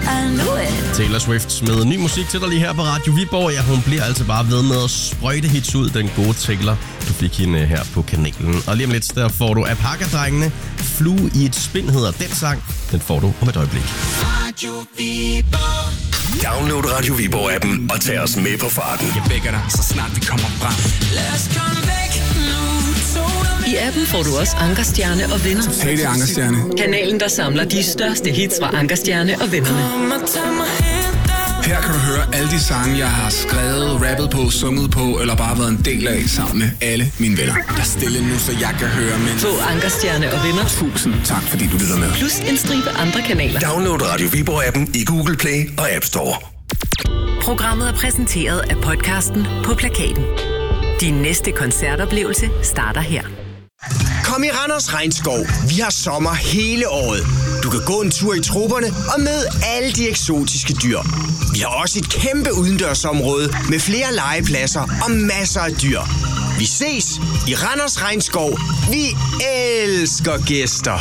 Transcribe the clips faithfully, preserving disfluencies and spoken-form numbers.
Taylor Swift med ny musik til dig lige her på Radio Viborg. Ja, hun bliver altså bare ved med at sprøjte hits ud, den gode Taylor. Du fik hende her på kanalen. Og lige om lidt, der får du Alpaca-drengene. Flue i et spind hedder den sang. Den får du om et øjeblik. Radio Viborg. Download Radio Viborg-appen og tag os med på farten. Jeg vækker dig, så snart vi kommer frem. Lad os komme væk nu. I appen får du også Anker Stjerne og venner. Hey, det er Anker Stjerne. Kanalen, der samler de største hits fra Anker Stjerne og vennerne. Her kan du høre alle de sange, jeg har skrevet, rappet på, sunget på, eller bare været en del af sammen med alle mine venner. Der er stille nu, så jeg kan høre, men... Få Anker Stjerne og venner. Tusind tak, fordi du lytter med. Plus en stribe andre kanaler. Download Radio Viborg-appen i Google Play og App Store. Programmet er præsenteret af podcasten På Plakaten. Din næste koncertoplevelse starter her. Kom i Randers Regnskov. Vi har sommer hele året. Du kan gå en tur i troberne og møde alle de eksotiske dyr. Vi har også et kæmpe udendørsområde med flere legepladser og masser af dyr. Vi ses i Randers Regnskov. Vi elsker gæster.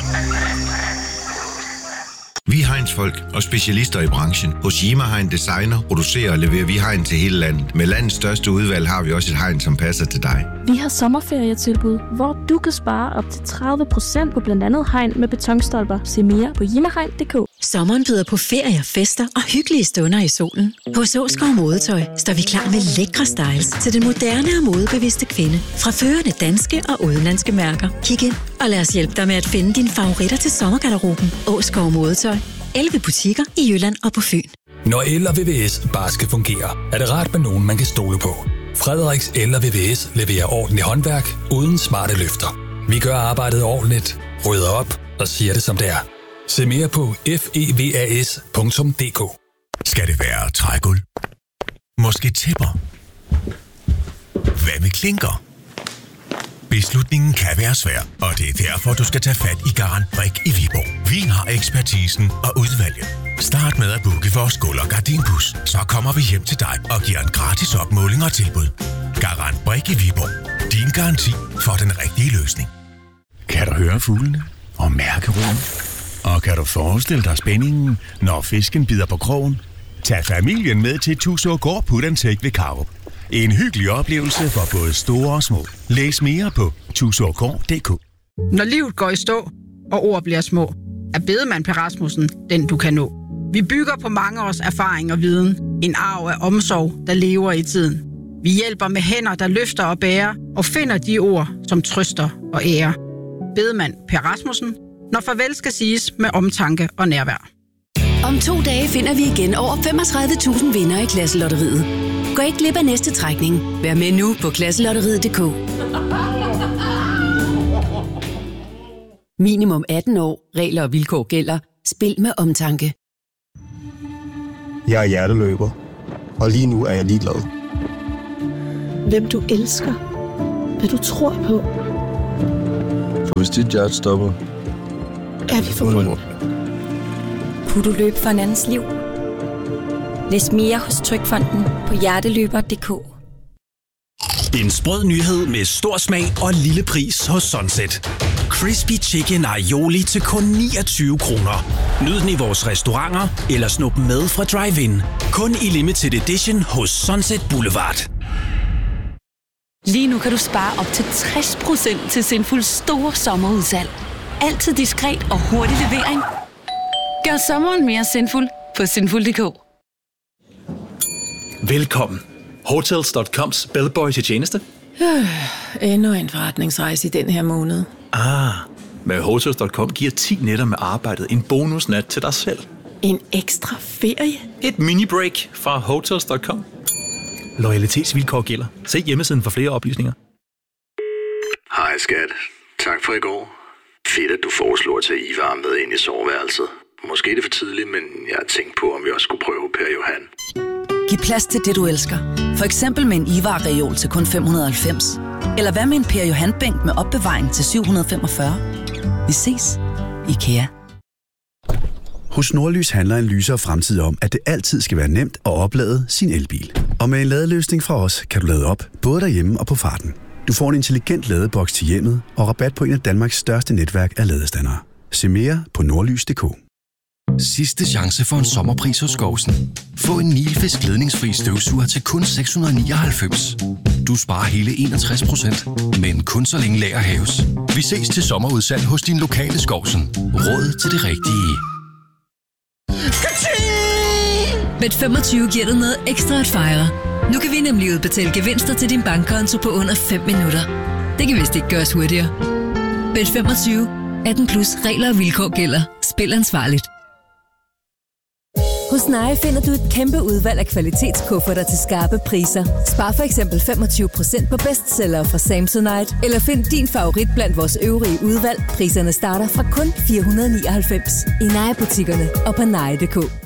Vi er Heinz-folk og specialister i branchen. Hos Yima Hein Designer producerer og leverer vi hegn til hele landet. Med landets største udvalg har vi også et hegn, som passer til dig. Vi har sommerferietilbud, hvor du kan spare op til tredive procent på blandt andet hegn med betonstolper. Se mere på jimahegn punktum d k. Sommeren byder på ferie, fester og hyggelige stunder i solen. Hos Åskov Modetøj står vi klar med lækre styles til den moderne og modebevidste kvinde. Fra førende danske og udenlandske mærker. Kig ind og lad os hjælpe dig med at finde dine favoritter til sommergarderoben. Åskov Modetøj. elleve butikker i Jylland og på Fyn. Når el og V V S bare skal fungere, er det rart med nogen, man kan stole på. Frederiks El og V V S leverer ordentligt håndværk uden smarte løfter. Vi gør arbejdet ordentligt, rydder op og siger det som det er. Se mere på fevas punktum d k. Skal det være trægulv? Måske tæpper? Hvad med klinker? Beslutningen kan være svær, og det er derfor, du skal tage fat i Garant Brik i Viborg. Vi har ekspertisen og udvalget. Start med at booke vores gulv- og gardinbus, så kommer vi hjem til dig og giver en gratis opmåling og tilbud. Garant Brik i Viborg. Din garanti for den rigtige løsning. Kan du høre fuglene og mærke roen? Og kan du forestille dig spændingen, når fisken bider på krogen? Tag familien med til Tusågård Put and Take ved Karup. En hyggelig oplevelse for både store og små. Læs mere på tusågård punktum d k. Når livet går i stå, og ord bliver små, er Bedemann Per Rasmussen den, du kan nå. Vi bygger på mange års erfaring og viden. En arv af omsorg, der lever i tiden. Vi hjælper med hænder, der løfter og bærer, og finder de ord, som trøster og ærer. Bedemann Per Rasmussen, når farvel skal siges med omtanke og nærvær. Om to dage finder vi igen over femogtredive tusind vinder i Klasselotteriet. Gå ikke glip af næste trækning. Vær med nu på klasselotteriet punktum d k. Minimum atten år. Regler og vilkår gælder. Spil med omtanke. Jeg er hjerteløber, og lige nu er jeg ligeglad. Hvem du elsker. Hvad du tror på. For hvis dit hjerte stopper, er vi forbundet. Kunne du løbe for en andens liv? Læs mere hos Trygfonden på hjerteløber punktum d k. En sprød nyhed med stor smag og lille pris hos Sunset. Crispy Chicken Aioli til kun niogtyve kroner. Nyd den i vores restauranter eller snup med fra drive-in. Kun i limited edition hos Sunset Boulevard. Lige nu kan du spare op til tres procent til Sinfuls store sommerudsalg. Altid diskret og hurtig levering. Gør sommeren mere sinful på sinful punktum d k. Velkommen. Hotels punktum coms bellboy til tjeneste. Øh, endnu en forretningsrejse i den her måned. Ah, med Hotels punktum com giver ti nætter med arbejdet en bonusnat til dig selv. En ekstra ferie? Et mini-break fra Hotels punktum com. Loyalitetsvilkår gælder. Se hjemmesiden for flere oplysninger. Hej skat. Tak for i går. Fedt, at du foreslår at tage Ivar med ind i soveværelset. Måske er det for tidligt, men jeg har tænkt på, om vi også skulle prøve Per Johan. Giv plads til det, du elsker. For eksempel med en Ivar-reol til kun fem hundrede og halvfems. Eller hvad med en Per Johan-bænk med opbevaring til syv hundrede og femogfyrre. Vi ses. IKEA. Hos Nordlys handler en lysere fremtid om, at det altid skal være nemt at oplade sin elbil. Og med en ladeløsning fra os, kan du lade op, både derhjemme og på farten. Du får en intelligent ladeboks til hjemmet og rabat på en af Danmarks største netværk af ladestandere. Se mere på nordlys punktum d k. Sidste chance for en sommerpris hos Skovsen. Få en Nilfisk ledningsfri støvsuger til kun seks hundrede nioghalvfems. Du sparer hele enogtres procent, men kun så længe lager haves. Vi ses til sommerudsalg hos din lokale Skovsen. Råd til det rigtige. Bet femogtyve giver dig noget ekstra at fejre. Nu kan vi nemlig udbetale gevinster til din bankkonto på under fem minutter. Det kan vist ikke gøres hurtigere. Bet femogtyve. atten plus regler og vilkår gælder. Spil ansvarligt. Hos Nye finder du et kæmpe udvalg af kvalitetskufferter til skarpe priser. Spar for eksempel femogtyve procent på bestsellere fra Samsonite, eller find din favorit blandt vores øvrige udvalg. Priserne starter fra kun fire hundrede nioghalvfems i Nye-butikkerne og på nye punktum d k.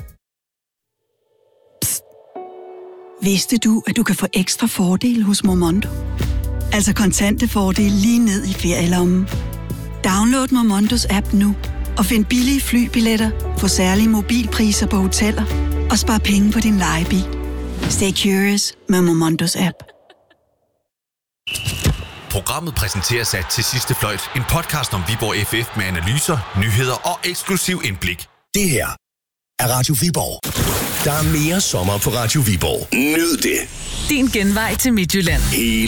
Vidste du, at du kan få ekstra fordel hos Momondo? Altså kontante fordel lige ned i ferielommen. Download Momondos app nu og find billige flybilletter, få særlige mobilpriser på hoteller og spar penge på din lejebil. Stay curious med Momondos app. Programmet præsenteres af Til Sidste Fløjt, en podcast om Viborg F F med analyser, nyheder og eksklusiv indblik. Det her er Radio Viborg. Der er mere sommer på Radio Viborg. Nyd det. Din genvej til Midtjylland.